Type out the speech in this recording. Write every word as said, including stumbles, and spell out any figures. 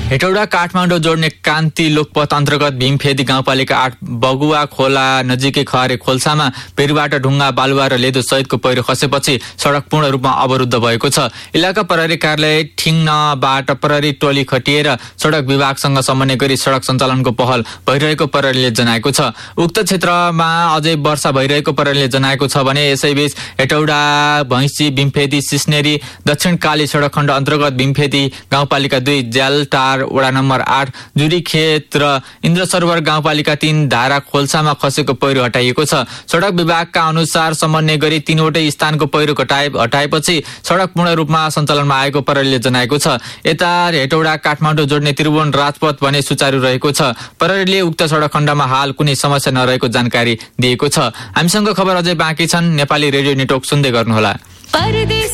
हेटौडा काठमाडौँ जोड्ने कान्ति लोकपथ अन्तर्गत भीमफेदी गाउँपालिका आठ बगुवा खोला नजिकै खहरे खोल्सामा पेरुबाट ढुङ्गा बालुवा र लेदो सहितको पहिरो खसेपछि सडक पूर्ण रूपमा अवरुद्ध भएको छ। इलाका प्रहरी कार्यालय ठिङ्नबाट प्रहरी टोली खटिएर सडक विभागसँग समन्वय गरी सडक सञ्चालनको पहल भइरहेको प्रहरीले जनाएको छ। उक्त क्षेत्रमा अझै वर्षा भइरहेको प्रहरीले जनाएको छ भने यसैबीच हेटौडा भैँसी भीमफेदी सिस्नेरी दक्षिण काली सडक खण्ड अन्तर्गत भीमफेदी गाउँपालिका दुई ज्यालटार वडा नम्बर आठ जुरी खेत र इन्द्र सरोवर गाउँपालिका तीन धारा खोल्सामा खसेको पहिरो हटाइएको छ। सडक विभागका अनुसार समन्वय गरी तीनवटै स्थानको पहिरो हटाए हटाएपछि सडक पूर्ण रूपमा सञ्चालनमा आएको प्रहरीले जनाएको छ। यता हेटौडा काठमाडौँ जोड्ने त्रिभुवन राजपथ भने सुचारू रहेको छ। प्रहरीले उक्त सडक खण्डमा हाल कुनै समस्या नरहेको जानकारी दिएको छ। हामीसँग खबर अझै बाँकी छन्। नेपाली रेडियो नेटवर्क सुन्दै गर्नुहोला।